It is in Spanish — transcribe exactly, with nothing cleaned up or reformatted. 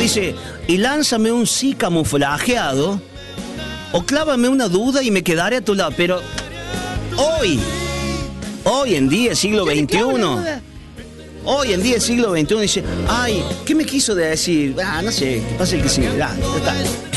dice, y lánzame un sí camuflajeado, o clávame una duda y me quedaré a tu lado. Pero hoy, hoy en día, siglo veintiuno, hoy en día, siglo veintiuno, dice, ay, ¿qué me quiso decir? Ah, no sé, que pase el que sigue, ya, ya está.